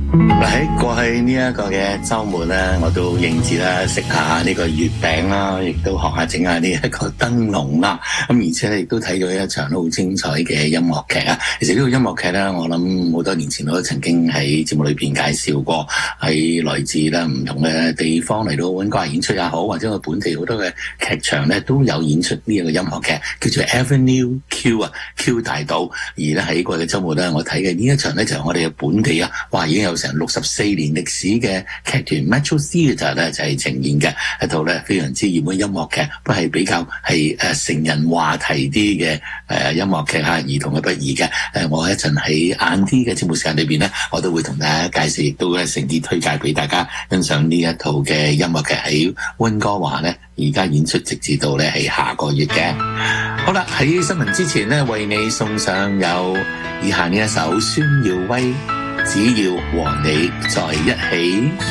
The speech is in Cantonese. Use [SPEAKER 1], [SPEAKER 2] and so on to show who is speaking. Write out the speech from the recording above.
[SPEAKER 1] 喺過去呢一個嘅週末咧，我都應節啦，食下呢個月餅啦，亦都學下整下呢一個燈籠啦。咁而且咧，亦都睇咗一場好精彩嘅音樂劇啊！其實呢個音樂劇咧，我諗好多年前我都曾經喺節目裏邊介紹過，喺來自咧唔同嘅地方嚟到溫哥華演出也好，或者我本地好多嘅劇場咧都有演出呢一個音樂劇，叫做 Avenue Q 啊 Q 大道。而咧喺過去嘅週末咧，我睇嘅呢一場咧就係我哋嘅本地啊，哇已經有成64年歷史嘅劇團 Metro Theatre 咧就係呈現嘅一套咧非常之熱門音樂劇，不係比較係成人話題啲嘅音樂劇嚇，兒童嘅不宜嘅。我一陣喺晏啲嘅節目時間裏邊咧，我都會同大家介紹，亦都咧誠意推介俾大家欣賞呢一套嘅音樂劇喺溫哥華咧，而家演出直至到咧係下個月嘅。好啦，喺新聞之前咧，為你送上有以下呢一首孫耀威，只要和你在一起。